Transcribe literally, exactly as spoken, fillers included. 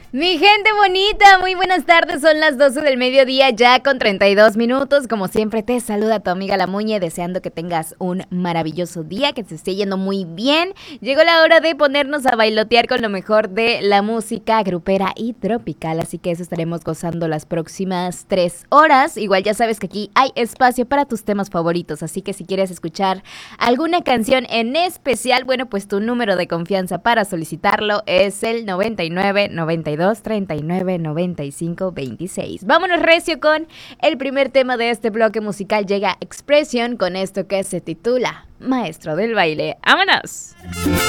Mi gente bonita, muy buenas tardes, son las doce del mediodía ya con treinta y dos minutos. Como siempre te saluda tu amiga La Muñe, deseando que tengas un maravilloso día, que te esté yendo muy bien. Llegó la hora de ponernos a bailotear con lo mejor de la música grupera y tropical, así que eso estaremos gozando las próximas tres horas. Igual ya sabes que aquí hay espacio para tus temas favoritos, así que si quieres escuchar alguna canción en especial, bueno, pues tu número de confianza para solicitarlo es el noventa y nueve, noventa y dos, treinta y nueve, noventa y cinco, veintiséis. Vámonos recio con el primer tema de este bloque musical. Llega Expression con esto que se titula Maestro del Baile. ¡Vámonos!